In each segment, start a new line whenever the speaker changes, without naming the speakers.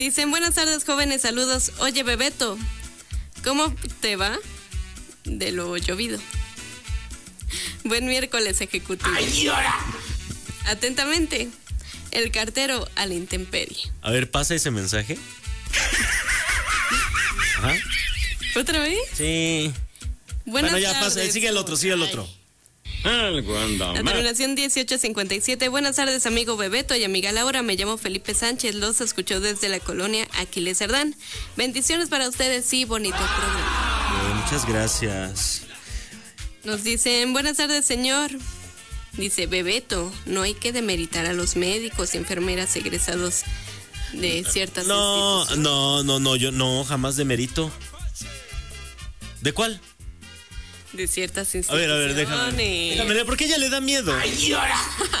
Dicen, buenas tardes, jóvenes, saludos. Oye, Bebeto, ¿cómo te va de lo llovido? Buen miércoles ejecutivo.
¡Ay, llora!
Atentamente, el cartero a la intemperie.
A ver, ¿pasa ese mensaje? Ajá.
¿Otra vez?
Sí.
Buenas
bueno, ya
tardes.
pasa, sigue el otro, sigue el otro.
La terminación 1857. Buenas tardes, amigo Bebeto y amiga Laura. Me llamo Felipe Sánchez. Los escucho desde la colonia Aquiles Cerdán. Bendiciones para ustedes y bonito programa.
Muchas gracias.
Nos dicen, buenas tardes, señor. Dice, Bebeto, no hay que demeritar a los médicos y enfermeras egresados de ciertas instituciones.
No, yo no, jamás demerito. ¿De cuál?
De ciertas
A
instituciones.
ver, déjame, ¿por qué ella le da miedo?
¡Ay, llora!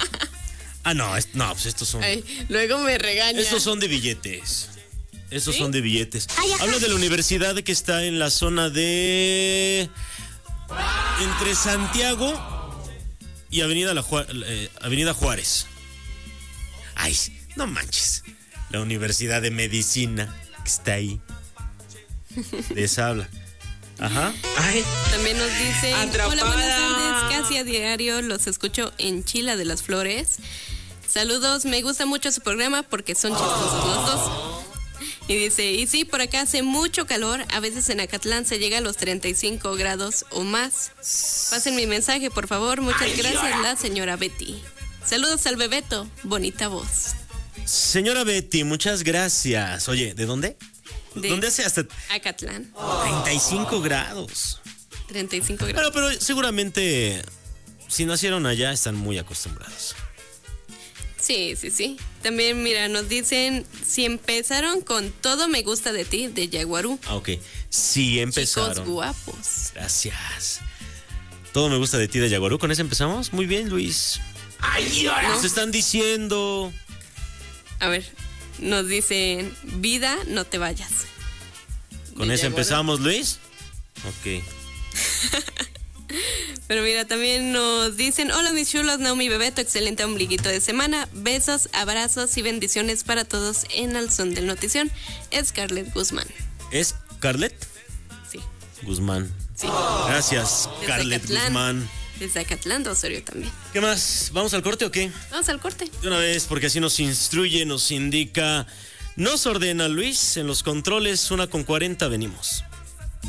Pues estos son.
Ay, luego me regaña.
Estos son de billetes. Estos
¿Sí?
son de billetes. Hablo de la universidad que está en la zona de... entre Santiago y Avenida Juárez. Ay, no manches. La Universidad de Medicina que está ahí. De esa habla. Ajá.
¡Ay!
También nos dicen,
Atrapada.
hola, buenas tardes, casi a diario los escucho en Chila de las Flores. Saludos, me gusta mucho su programa porque son chistosos los dos. Y dice, y sí, por acá hace mucho calor, a veces en Acatlán se llega a los 35 grados o más. Pasen mi mensaje, por favor, muchas gracias, la señora Betty. Saludos al Bebeto, bonita voz.
Señora Betty, muchas gracias. Oye, ¿de dónde? ¿Dónde hace hasta
Acatlán,
35 grados?
35 grados.
Pero seguramente, si nacieron allá, están muy acostumbrados.
Sí. También, mira, nos dicen, si empezaron con Todo me gusta de ti, de Yaguarú.
Ah, ok. Sí, empezaron.
Chicos guapos.
Gracias. Todo me gusta de ti de Yaguarú. ¿Con ese empezamos? Muy bien, Luis.
¡Ay, llora!
Nos están diciendo.
A ver, nos dicen, vida, no te vayas.
¿Con
De
ese
Yaguarú.
empezamos, Luis? Ok.
Pero mira, también nos dicen, hola mis chulos, Naomi Bebeto, excelente ombliguito de semana. Besos, abrazos y bendiciones para todos en Al Son del Notición. Scarlett Guzmán.
¿Es Scarlett
Sí,
Guzmán?
sí.
Gracias,
Desde
Scarlett
Acatlán.
Guzmán.
Desde Acatlán, de Osorio también.
¿Qué más? ¿Vamos al corte o qué?
Vamos al corte.
De una vez, porque así nos instruye, nos indica, nos ordena Luis. En los controles, 1:40, venimos.